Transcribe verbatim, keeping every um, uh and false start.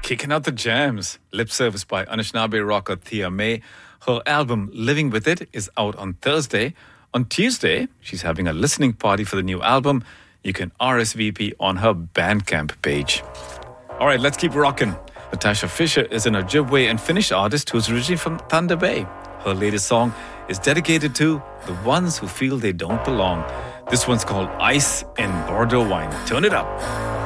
Kicking out the jams. Lip Service by Anishinaabe rocker Thea May. Her album Living With It is out on Thursday. On Tuesday, she's having a listening party for the new album. You can R S V P on her Bandcamp page. All right, let's keep rocking. Natasha Fisher is an Ojibwe and Finnish artist who's originally from Thunder Bay. Her latest song is dedicated to the ones who feel they don't belong. This one's called Ice in Bordeaux Wine. Turn it up.